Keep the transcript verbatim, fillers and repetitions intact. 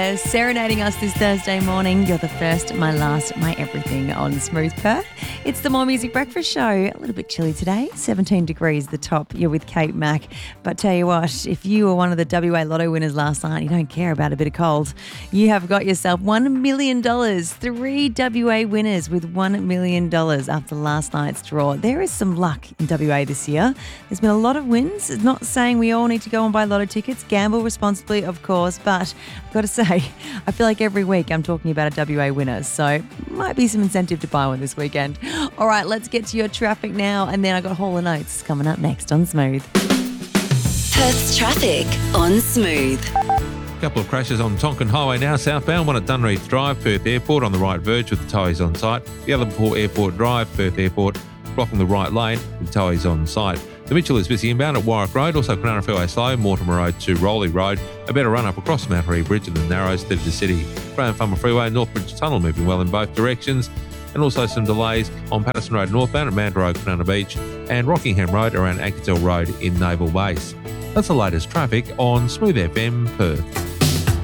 Uh, Serenading us this Thursday morning. You're the first, my last, my everything on Smooth Perth. It's the More Music Breakfast Show. A little bit chilly today, seventeen degrees the top. You're with Kate Mack. But tell you what, if you were one of the W A Lotto winners last night, you don't care about a bit of cold. You have got yourself one million dollars. Three W A winners with one million dollars after last night's draw. There is some luck in W A this year. There's been a lot of wins. It's not saying we all need to go and buy lotto tickets. Gamble responsibly, of course, but I've got to say, I feel like every week I'm talking about a W A winner, so might be some incentive to buy one this weekend. All right, let's get to your traffic now, and then I got Hall and Oates coming up next on Smooth. Perth's traffic on Smooth. Couple of crashes on Tonkin Highway now southbound, one at Dunreath Drive, Perth Airport on the right verge with the towies on site. The other before Airport Drive, Perth Airport, blocking the right lane with towies on site. The Mitchell is busy inbound at Warwick Road, also Cronulla Fairway slow, Mortimer Road to Rowley Road. A better run up across the Mount Harry Bridge and the Narrows through the city. Graham Farmer Freeway and Northbridge Tunnel moving well in both directions. And also some delays on Patterson Road northbound at Manda Road, Cronulla Beach, and Rockingham Road around Atkinsale Road in Naval Base. That's the latest traffic on Smooth F M Perth.